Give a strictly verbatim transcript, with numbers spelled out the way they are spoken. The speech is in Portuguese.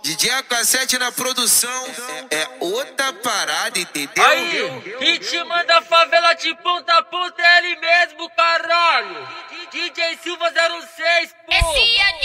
D J A K sete na produção é, é outra parada, entendeu? Aí, ritmo da favela de ponta a ponta é ele mesmo, caralho. D J Silva zero seis, pô.